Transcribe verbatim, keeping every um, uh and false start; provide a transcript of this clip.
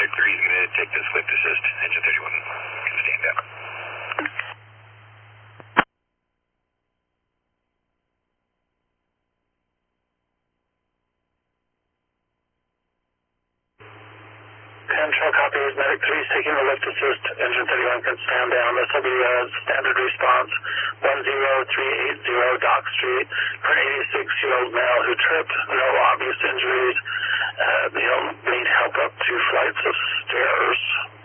Medic three is going to take this lift assist. Engine thirty-one can stand down. Control copies. Medic three is taking the lift assist. Engine thirty-one can stand down. This will be a standard response. one zero three eight zero Dock Street for an eighty-six-year-old male who tripped. No obvious injuries. Uh, he'll need help up two flights of stairs.